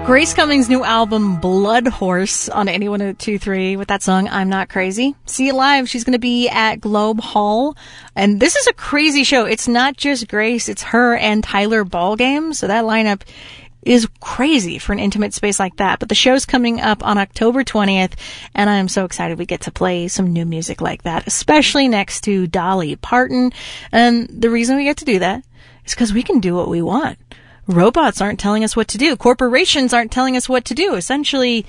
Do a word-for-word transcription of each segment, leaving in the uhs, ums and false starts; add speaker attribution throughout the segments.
Speaker 1: Grace Cummings' new album, Blood Horse, on Indie one oh two point three with that song, I'm Not Crazy. See it live. She's going to be at Globe Hall. And this is a crazy show. It's not just Grace. It's her and Tyler Ballgame. So that lineup is crazy for an intimate space like that. But the show's coming up on October twentieth, and I am so excited we get to play some new music like that, especially next to Dolly Parton. And the reason we get to do that is because we can do what we want. Robots aren't telling us what to do. Corporations aren't telling us what to do. Essentially,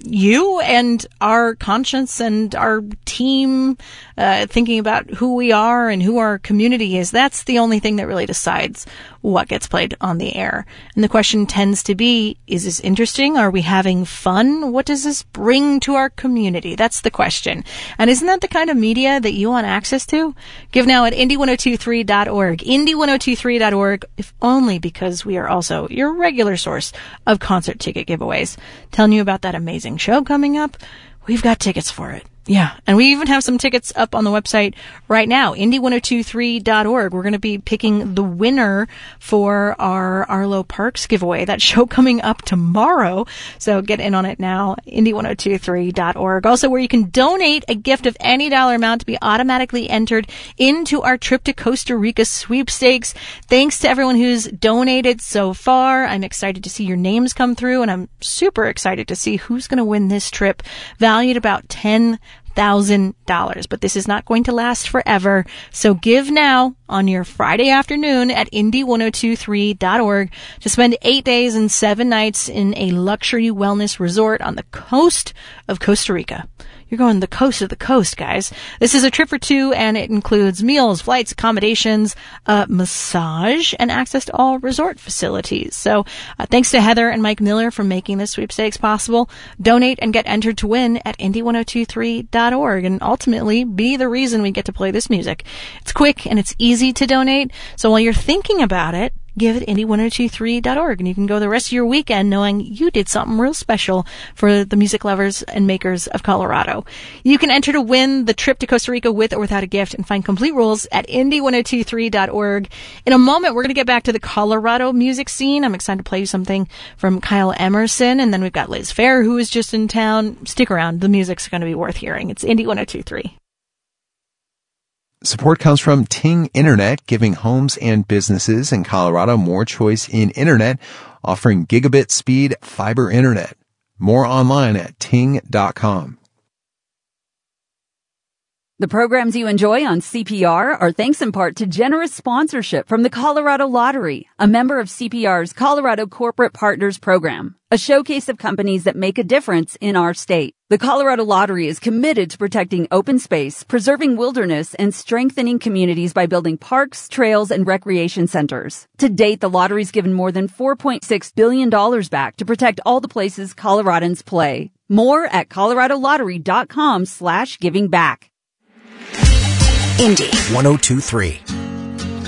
Speaker 1: you and our conscience and our team uh, thinking about who we are and who our community is, that's the only thing that really decides what gets played on the air. And the question tends to be, is this interesting? Are we having fun? What does this bring to our community? That's the question. And isn't that the kind of media that you want access to? Give now at indie one oh two three dot org. indie one oh two three dot org, if only because we are also your regular source of concert ticket giveaways. Telling you about that amazing show coming up. We've got tickets for it. Yeah, and we even have some tickets up on the website right now, indie one oh two three dot org. We're going to be picking the winner for our Arlo Parks giveaway. That show coming up tomorrow, so get in on it now, indie one oh two three dot org. Also, where you can donate a gift of any dollar amount to be automatically entered into our trip to Costa Rica sweepstakes. Thanks to everyone who's donated so far. I'm excited to see your names come through, and I'm super excited to see who's going to win this trip, valued about ten thousand dollars. But this is not going to last forever. So give now on your Friday afternoon at indie one oh two three dot org to spend eight days and seven nights in a luxury wellness resort on the coast of Costa Rica. You're going the coast of the coast, guys. This is a trip for two, and it includes meals, flights, accommodations, uh, massage, and access to all resort facilities. So uh, thanks to Heather and Mike Miller for making this sweepstakes possible. Donate and get entered to win at indie one oh two three dot org, and ultimately be the reason we get to play this music. It's quick and it's easy to donate. So while you're thinking about it, give it indie one oh two three dot org, and you can go the rest of your weekend knowing you did something real special for the music lovers and makers of Colorado. You can enter to win the trip to Costa Rica with or without a gift, and find complete rules at indie one oh two three dot org. In a moment, we're going to get back to the Colorado music scene. I'm excited to play you something from Kyle Emerson, and then we've got Liz Fair, who is just in town. Stick around. The music's going to be worth hearing. It's indie one oh two three.
Speaker 2: Support comes from Ting Internet, giving homes and businesses in Colorado more choice in internet, offering gigabit speed fiber internet. More online at ting dot com.
Speaker 3: The programs you enjoy on C P R are thanks in part to generous sponsorship from the Colorado Lottery, a member of C P R's Colorado Corporate Partners Program, a showcase of companies that make a difference in our state. The Colorado Lottery is committed to protecting open space, preserving wilderness, and strengthening communities by building parks, trails, and recreation centers. To date, the lottery's given more than four point six billion dollars back to protect all the places Coloradans play. More at colorado lottery dot com slash giving back.
Speaker 4: Indie one oh two three.